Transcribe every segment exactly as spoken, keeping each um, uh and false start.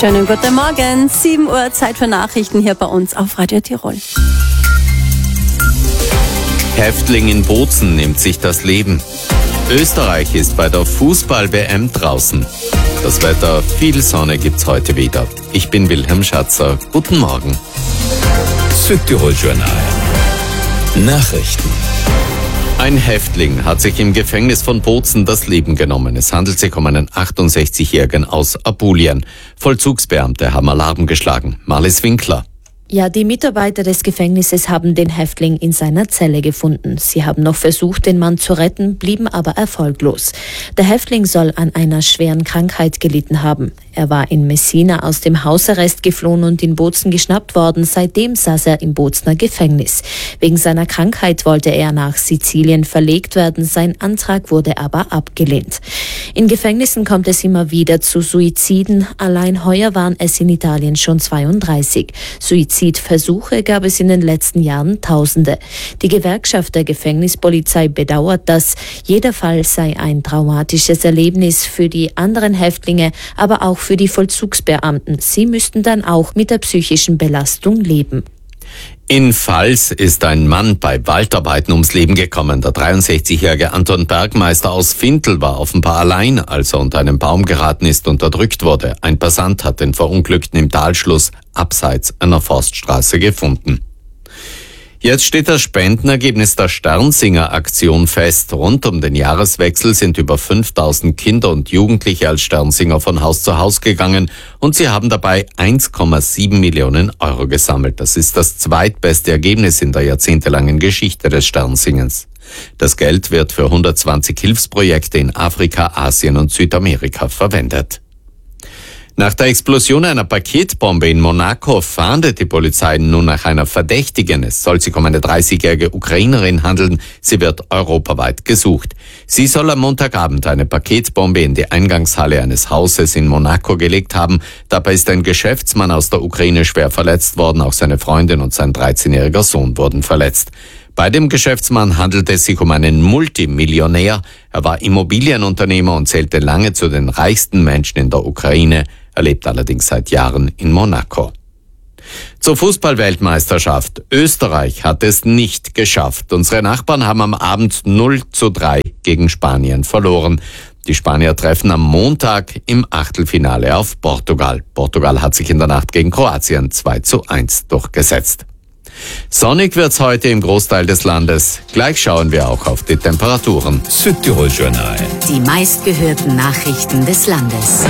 Schönen guten Morgen, sieben Uhr, Zeit für Nachrichten hier bei uns auf Radio Tirol. Häftling in Bozen nimmt sich das Leben. Österreich ist bei der Fußball-W M draußen. Das Wetter, viel Sonne gibt's heute wieder. Ich bin Wilhelm Schatzer. Guten Morgen. Südtirol-Journal. Nachrichten. Ein Häftling hat sich im Gefängnis von Bozen das Leben genommen. Es handelt sich um einen achtundsechzigjährigen aus Apulien. Vollzugsbeamte haben Alarm geschlagen. Marlies Winkler. Ja, die Mitarbeiter des Gefängnisses haben den Häftling in seiner Zelle gefunden. Sie haben noch versucht, den Mann zu retten, blieben aber erfolglos. Der Häftling soll an einer schweren Krankheit gelitten haben. Er war in Messina aus dem Hausarrest geflohen und in Bozen geschnappt worden. Seitdem saß er im Bozener Gefängnis. Wegen seiner Krankheit wollte er nach Sizilien verlegt werden. Sein Antrag wurde aber abgelehnt. In Gefängnissen kommt es immer wieder zu Suiziden. Allein heuer waren es in Italien schon zweiunddreißig. Suizidversuche gab es in den letzten Jahren Tausende. Die Gewerkschaft der Gefängnispolizei bedauert das. Jeder Fall sei ein traumatisches Erlebnis für die anderen Häftlinge, aber auch für die Vollzugsbeamten. Sie müssten dann auch mit der psychischen Belastung leben. In Vals ist ein Mann bei Waldarbeiten ums Leben gekommen. Der dreiundsechzigjährige Anton Bergmeister aus Vintel war offenbar allein, als er unter einen Baum geraten ist und erdrückt wurde. Ein Passant hat den Verunglückten im Talschluss abseits einer Forststraße gefunden. Jetzt steht das Spendenergebnis der Sternsinger-Aktion fest. Rund um den Jahreswechsel sind über fünftausend Kinder und Jugendliche als Sternsinger von Haus zu Haus gegangen und sie haben dabei eins Komma sieben Millionen Euro gesammelt. Das ist das zweitbeste Ergebnis in der jahrzehntelangen Geschichte des Sternsingens. Das Geld wird für hundertzwanzig Hilfsprojekte in Afrika, Asien und Südamerika verwendet. Nach der Explosion einer Paketbombe in Monaco fahndet die Polizei nun nach einer Verdächtigen. Es soll sich um eine dreißigjährige Ukrainerin handeln. Sie wird europaweit gesucht. Sie soll am Montagabend eine Paketbombe in die Eingangshalle eines Hauses in Monaco gelegt haben. Dabei ist ein Geschäftsmann aus der Ukraine schwer verletzt worden. Auch seine Freundin und sein dreizehnjähriger Sohn wurden verletzt. Bei dem Geschäftsmann handelt es sich um einen Multimillionär. Er war Immobilienunternehmer und zählte lange zu den reichsten Menschen in der Ukraine. Er lebt allerdings seit Jahren in Monaco. Zur Fußball-Weltmeisterschaft. Österreich hat es nicht geschafft. Unsere Nachbarn haben am Abend null zu drei gegen Spanien verloren. Die Spanier treffen am Montag im Achtelfinale auf Portugal. Portugal hat sich in der Nacht gegen Kroatien zwei zu eins durchgesetzt. Sonnig wird's heute im Großteil des Landes. Gleich schauen wir auch auf die Temperaturen. Südtirol-Journal. Die meistgehörten Nachrichten des Landes.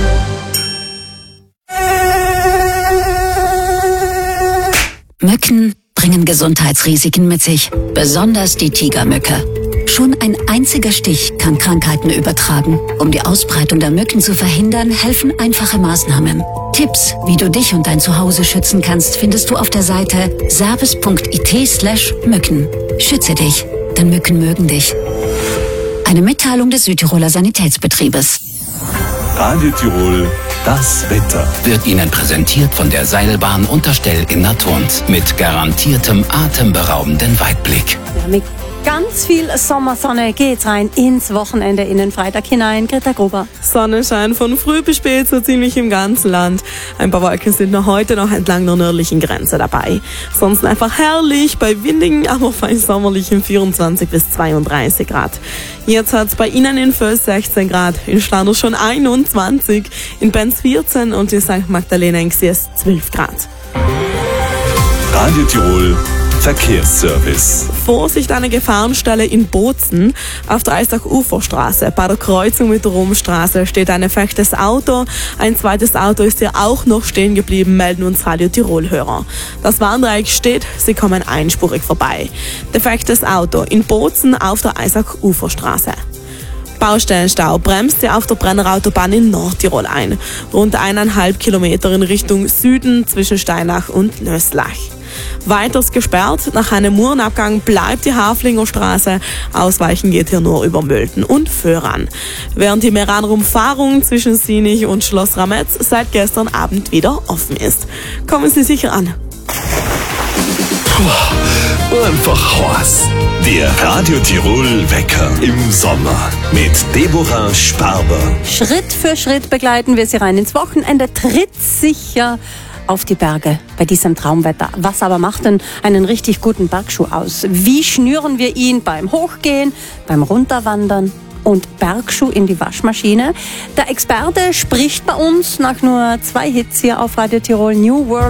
Mücken bringen Gesundheitsrisiken mit sich, besonders die Tigermücke. Schon ein einziger Stich kann Krankheiten übertragen. Um die Ausbreitung der Mücken zu verhindern, helfen einfache Maßnahmen. Tipps, wie du dich und dein Zuhause schützen kannst, findest du auf der Seite service punkt it slash Mücken. Schütze dich, denn Mücken mögen dich. Eine Mitteilung des Südtiroler Sanitätsbetriebes. Radio Tirol, das Wetter. Wird Ihnen präsentiert von der Seilbahn Unterstell in Natrund. Mit garantiertem atemberaubenden Weitblick. Ja, mit ganz viel Sommersonne geht's rein ins Wochenende, in den Freitag hinein. Greta Gruber. Sonnenschein von früh bis spät, so ziemlich im ganzen Land. Ein paar Wolken sind noch heute noch entlang der nördlichen Grenze dabei. Sonst einfach herrlich, bei windigen, aber fein sommerlichen vierundzwanzig bis zweiunddreißig Grad. Jetzt hat's bei Ihnen in Völs sechzehn Grad, in Stadler schon einundzwanzig, in Benz vierzehn und in Sankt Magdalena in Xies zwölf Grad. Radio Tirol Verkehrsservice. Vorsicht, eine Gefahrenstelle in Bozen. Auf der Eisachuferstraße bei der Kreuzung mit der Rumstraße steht ein defektes Auto. Ein zweites Auto ist hier auch noch stehen geblieben, melden uns Radio Tirol-Hörer. Das Warndreieck steht, sie kommen einspurig vorbei. Defektes Auto in Bozen auf der Eisachuferstraße. Baustellenstau bremst sie auf der Brennerautobahn in Nordtirol ein. Rund eineinhalb Kilometer in Richtung Süden zwischen Steinach und Nöslach. Weiters gesperrt, nach einem Murenabgang bleibt die Haflingerstraße. Ausweichen geht hier nur über Mölten und Föhran. Während die Meranumfahrung zwischen Sinich und Schloss Rametz seit gestern Abend wieder offen ist. Kommen Sie sicher an. Einfach heiß. Der Radio Tirol Wecker im Sommer mit Deborah Sparber. Schritt für Schritt begleiten wir Sie rein ins Wochenende, trittsicher auf die Berge bei diesem Traumwetter. Was aber macht denn einen richtig guten Bergschuh aus? Wie schnüren wir ihn beim Hochgehen, beim Runterwandern und Bergschuh in die Waschmaschine? Der Experte spricht bei uns nach nur zwei Hits hier auf Radio Tirol. New World